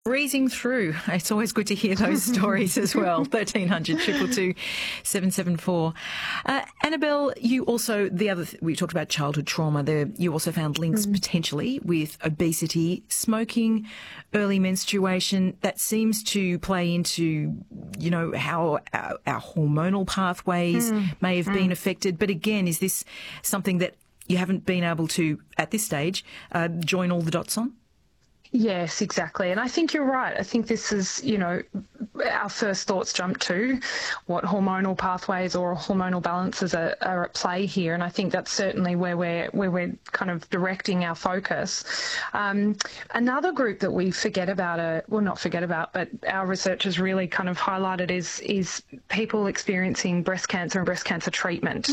breezing through. It's always good to hear those stories as well. 1300 222 774. Annabelle, you also, we talked about childhood trauma there. You also found links potentially with obesity, smoking, early menstruation. That seems to play into, how our hormonal pathways may have been affected. But again, is this something that you haven't been able to, at this stage, join all the dots on? Yes, exactly. And I think you're right. I think this is, our first thoughts jump to what hormonal pathways or hormonal balances are at play here. And I think that's certainly where we're kind of directing our focus. Another group that we but our research has really kind of highlighted is people experiencing breast cancer and breast cancer treatment.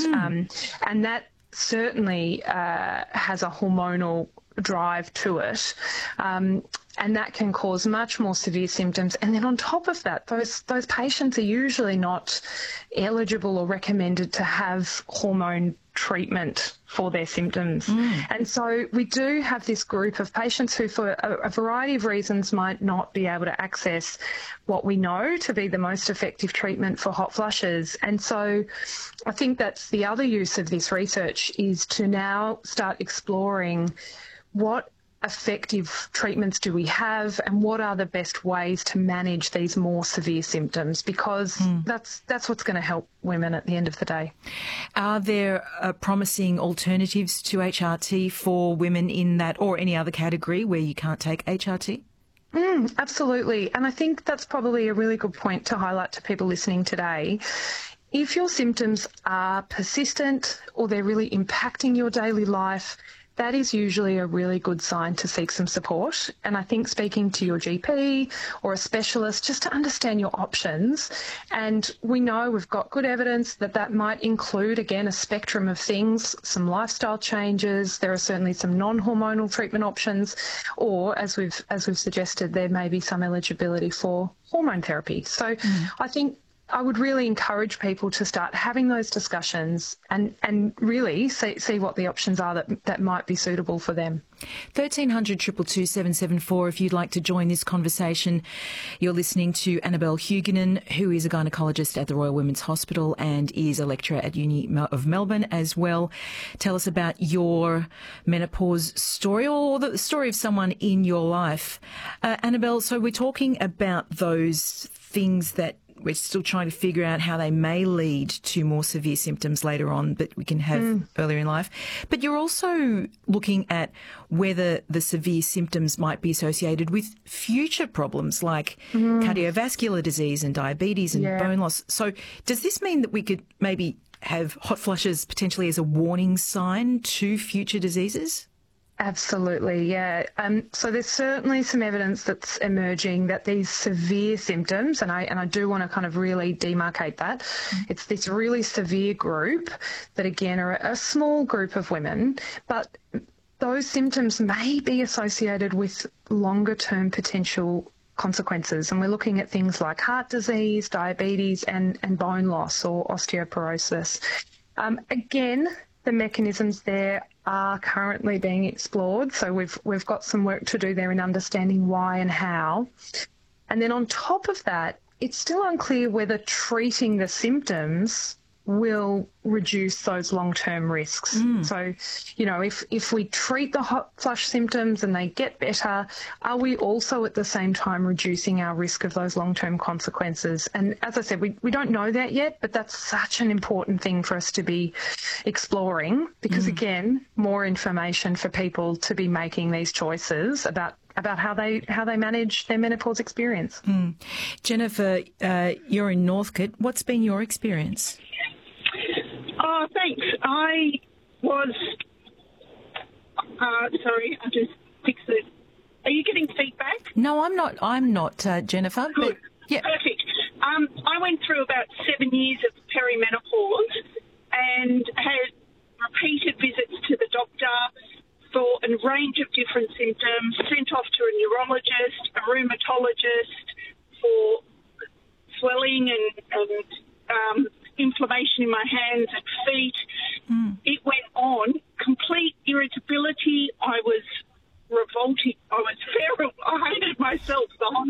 And that certainly has a hormonal drive to it, and that can cause much more severe symptoms. And then on top of that, those patients are usually not eligible or recommended to have hormone treatment for their symptoms. And so we do have this group of patients who, for a variety of reasons, might not be able to access what we know to be the most effective treatment for hot flushes. And so I think that's the other use of this research, is to now start exploring what effective treatments do we have and what are the best ways to manage these more severe symptoms, because that's what's going to help women at the end of the day. Are there promising alternatives to HRT for women in that or any other category where you can't take HRT? Absolutely. And I think that's probably a really good point to highlight to people listening today. If your symptoms are persistent or they're really impacting your daily life, that is usually a really good sign to seek some support. And I think speaking to your GP or a specialist just to understand your options. And we know we've got good evidence that might include, again, a spectrum of things, some lifestyle changes. There are certainly some non-hormonal treatment options, or as we've suggested, there may be some eligibility for hormone therapy. So I think I would really encourage people to start having those discussions and really see what the options are that might be suitable for them. 1300 222 774 if you'd like to join this conversation. You're listening to Annabelle Huguenin, who is a gynaecologist at the Royal Women's Hospital and is a lecturer at Uni of Melbourne as well. Tell us about your menopause story or the story of someone in your life. Annabelle, so we're talking about those things that we're still trying to figure out how they may lead to more severe symptoms later on that we can have earlier in life. But you're also looking at whether the severe symptoms might be associated with future problems like cardiovascular disease and diabetes and bone loss. So does this mean that we could maybe have hot flushes potentially as a warning sign to future diseases? Absolutely, yeah. So there's certainly some evidence that's emerging that these severe symptoms, and I do want to kind of really demarcate that, it's this really severe group that, again, are a small group of women, but those symptoms may be associated with longer-term potential consequences. And we're looking at things like heart disease, diabetes, and bone loss or osteoporosis. Again, the mechanisms there are currently being explored, so we've got some work to do there in understanding why and how. And then on top of that, it's still unclear whether treating the symptoms will reduce those long-term risks. So, if we treat the hot flush symptoms and they get better, are we also at the same time reducing our risk of those long-term consequences? And as I said, we don't know that yet, but that's such an important thing for us to be exploring because, again, more information for people to be making these choices about how they manage their menopause experience. Jennifer, you're in Northcote. What's been your experience? Oh, thanks. I was... sorry, I just fixed it. Are you getting feedback? No, I'm not, Jennifer. Good. But, yeah. Perfect. I went through about 7 years of perimenopause and had repeated visits to the doctor for a range of different symptoms, sent off to a neurologist, a rheumatologist for swelling and inflammation in my hands and feet. It went on, complete irritability. I was revolting. I hated myself the whole